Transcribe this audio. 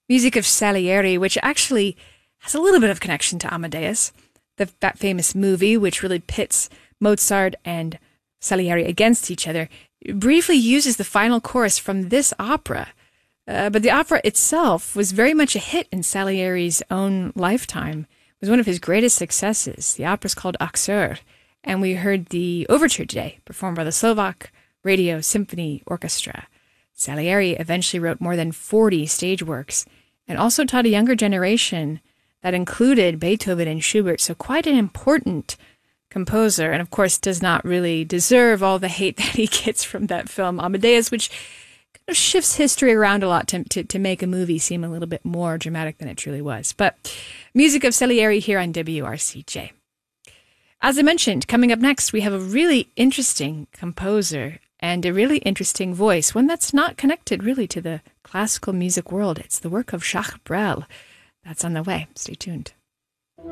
Music of Salieri, which actually has a little bit of connection to Amadeus, that famous movie, which really pits Mozart and Salieri against each other, briefly uses the final chorus from this opera. But the opera itself was very much a hit in Salieri's own lifetime. It was one of his greatest successes. The opera is called Auxerre, and we heard the overture today, performed by the Slovak Radio Symphony Orchestra. Salieri eventually wrote more than 40 stage works, and also taught a younger generation that included Beethoven and Schubert, so quite an important composer, and of course does not really deserve all the hate that he gets from that film Amadeus, which kind of shifts history around a lot to make a movie seem a little bit more dramatic than it truly was. But music of Salieri here on WRCJ. As I mentioned, coming up next, we have a really interesting composer and a really interesting voice, one that's not connected really to the classical music world. It's the work of Jacques Brel. That's on the way. Stay tuned.